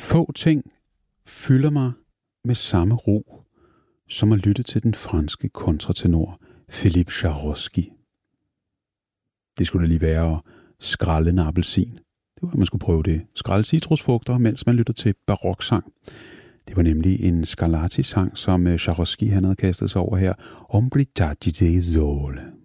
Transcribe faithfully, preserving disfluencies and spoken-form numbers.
Få ting fylder mig med samme ro, som at lytte til den franske kontratenor Philippe Jaroski. Det skulle da lige være at skrælle en appelsin. Det var, at man skulle prøve det. Skrælle citrusfrugter, mens man lytter til baroksang. Det var nemlig en Scarlatti-sang, som Jaroski han havde kastet sig over her. Ombricati dei sole.